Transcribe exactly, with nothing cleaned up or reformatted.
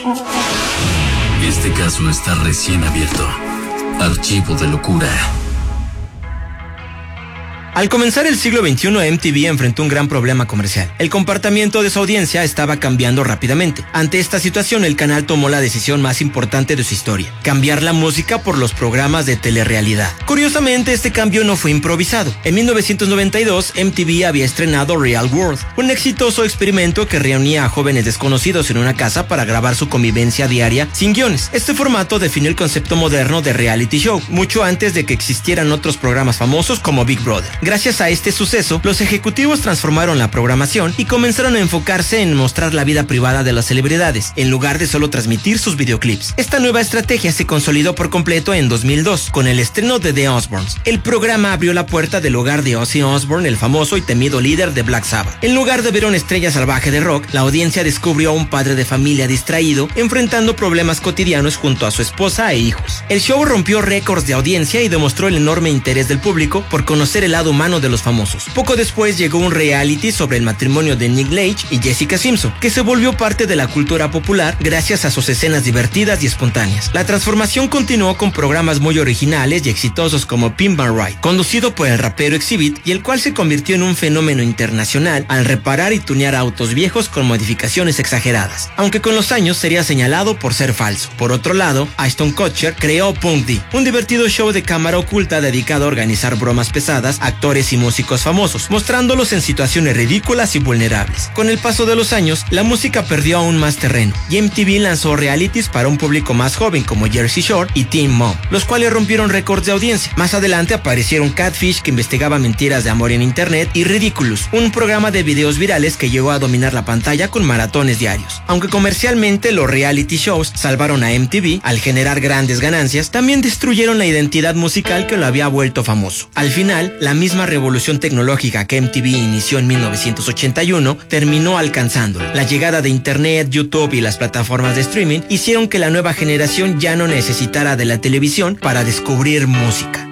Este caso está recién abierto. Archivo de locura. Al comenzar el siglo veintiuno, M T V enfrentó un gran problema comercial. El comportamiento de su audiencia estaba cambiando rápidamente. Ante esta situación, el canal tomó la decisión más importante de su historia: cambiar la música por los programas de telerrealidad. Curiosamente, este cambio no fue improvisado. En mil novecientos noventa y dos, M T V había estrenado Real World, un exitoso experimento que reunía a jóvenes desconocidos en una casa para grabar su convivencia diaria sin guiones. Este formato definió el concepto moderno de reality show, mucho antes de que existieran otros programas famosos como Big Brother. Gracias a este suceso, los ejecutivos transformaron la programación y comenzaron a enfocarse en mostrar la vida privada de las celebridades, en lugar de solo transmitir sus videoclips. Esta nueva estrategia se consolidó por completo en dos mil dos, con el estreno de The Osbournes. El programa abrió la puerta del hogar de Ozzy Osbourne, el famoso y temido líder de Black Sabbath. En lugar de ver una estrella salvaje de rock, la audiencia descubrió a un padre de familia distraído, enfrentando problemas cotidianos junto a su esposa e hijos. El show rompió récords de audiencia y demostró el enorme interés del público por conocer el lado humano de los famosos. Poco después llegó un reality sobre el matrimonio de Nick Lachey y Jessica Simpson, que se volvió parte de la cultura popular gracias a sus escenas divertidas y espontáneas. La transformación continuó con programas muy originales y exitosos como Pimp My Ride, conducido por el rapero Exhibit, y el cual se convirtió en un fenómeno internacional al reparar y tunear autos viejos con modificaciones exageradas, aunque con los años sería señalado por ser falso. Por otro lado, Ashton Kutcher creó Punk D, un divertido show de cámara oculta dedicado a organizar bromas pesadas, actores y músicos famosos, mostrándolos en situaciones ridículas y vulnerables. Con el paso de los años, la música perdió aún más terreno, y M T V lanzó realities para un público más joven como Jersey Shore y Teen Mom, los cuales rompieron récords de audiencia. Más adelante aparecieron Catfish, que investigaba mentiras de amor en internet, y Ridiculous, un programa de videos virales que llegó a dominar la pantalla con maratones diarios. Aunque comercialmente los reality shows salvaron a M T V al generar grandes ganancias, también destruyeron la identidad musical que lo había vuelto famoso. Al final, la misma revolución tecnológica que M T V inició en mil novecientos ochenta y uno terminó alcanzándolo. La llegada de internet, YouTube y las plataformas de streaming hicieron que la nueva generación ya no necesitara de la televisión para descubrir música.